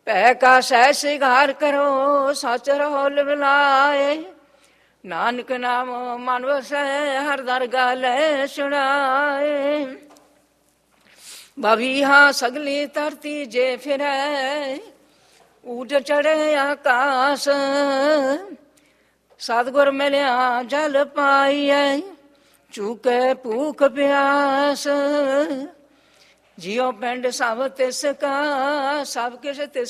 ਭੈ ਕਾ ਸਹਿ ਸਿਗਾਰ ਕਰੋ ਸਚ ਰੋਲ ਮਿਲਾਏ। ਨਾਨਕ ਨਾਮ ਮਨ ਵਸੈ ਹਰ ਦਰਗਾਹ ਲੈ ਸੁਣਾਏ। ਬਵੀਹਾ ਸਗਲੀ ਧਰਤੀ ਜੇ ਫਿਰੈ ਊਟ ਚੜ੍ਹੇ ਆਕਾਸ। ਸਤਿਗੁਰ ਮਿਲਿਆ ਜਲ ਪਾਈਐ ਚੂਕੈ ਭੂਖ ਪਿਆਸ। ਜਿਉ ਪਿੰਡ ਸਭ ਤਿਸ ਕਾ ਸਭ ਕਿਛ ਤਿਸ